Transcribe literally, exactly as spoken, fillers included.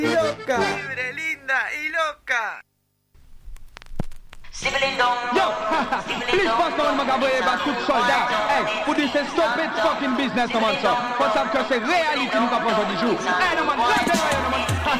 y loca. Libre, linda y loca. Yo, please pass on my boy back to soldat. Hey, put this a stupid fucking business, no man, so. Parce que c'est réalité nous va prendre du jour. Hey, no man,